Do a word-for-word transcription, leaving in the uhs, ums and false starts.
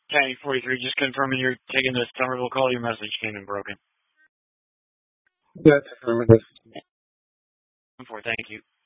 County forty-three, just confirming you're taking this Somerville call. Your message came in broken. That's affirmative. Four, thank you.